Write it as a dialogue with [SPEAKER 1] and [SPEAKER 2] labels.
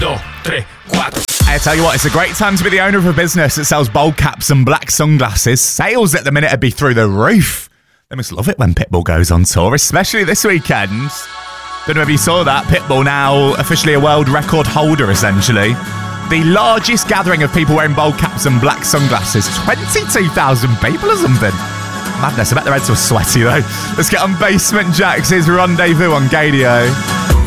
[SPEAKER 1] I tell you what, it's a great time to be the owner of a business that sells bold caps and black sunglasses. Sales at the minute would be through the roof. They must love it when Pitbull goes on tour, especially this weekend. Don't know if you saw that. Pitbull now officially a world record holder, essentially. The largest gathering of people wearing bold caps and black sunglasses. 22,000 people or something. Madness. I bet their heads were sweaty, though. Let's get on Basement Jaxx' Rendezvous on Gadio.